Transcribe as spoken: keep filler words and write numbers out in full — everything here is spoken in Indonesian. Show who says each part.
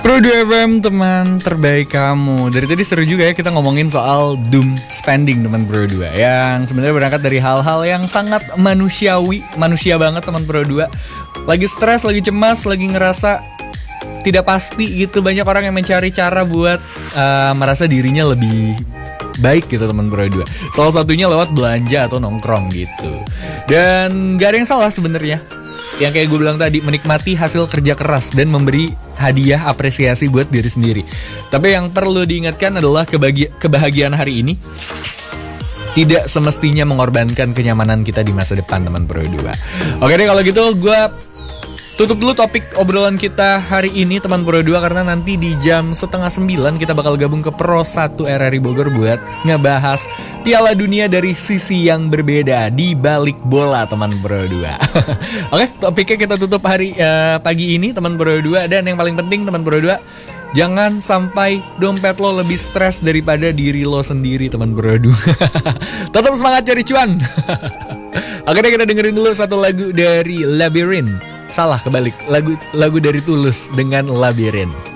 Speaker 1: Pro dua F M, teman terbaik kamu. Dari tadi seru juga ya kita ngomongin soal doom spending teman Pro dua, yang sebenarnya berangkat dari hal-hal yang sangat manusiawi, manusia banget teman Pro dua. Lagi stres, lagi cemas, lagi ngerasa tidak pasti gitu. Banyak orang yang mencari cara buat uh, merasa dirinya lebih baik gitu teman Pro dua. Salah satunya lewat belanja atau nongkrong gitu. Dan gak ada yang salah sebenarnya. Yang kayak gue bilang tadi, menikmati hasil kerja keras dan memberi hadiah apresiasi buat diri sendiri. Tapi yang perlu diingatkan adalah kebagi- kebahagiaan hari ini tidak semestinya mengorbankan kenyamanan kita di masa depan teman Pro dua. Oke deh, kalau gitu gue tutup dulu topik obrolan kita hari ini teman Pro dua, karena nanti di jam setengah sembilan kita bakal gabung ke Pro satu R R I Bogor buat ngebahas Piala Dunia dari sisi yang berbeda di balik bola teman Pro dua. Oke, topiknya kita tutup hari uh, pagi ini teman Pro dua. Dan yang paling penting teman Pro dua, jangan sampai dompet lo lebih stres daripada diri lo sendiri teman Pro dua. Tetap semangat cari cuan. Oke deh, kita dengerin dulu satu lagu dari Labyrinth. Salah, kebalik, lagu lagu dari Tulus dengan Labyrinth.